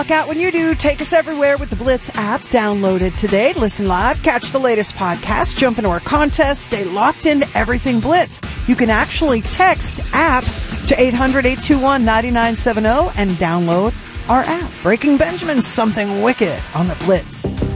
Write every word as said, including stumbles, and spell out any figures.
Look out when you do. Take us everywhere with the Blitz app. Download it today. Listen live. Catch the latest podcast. Jump into our contest. Stay locked into everything Blitz. You can actually text app to eight hundred, eight two one, nine nine seven zero and download our app. Breaking Benjamin, something wicked on the Blitz.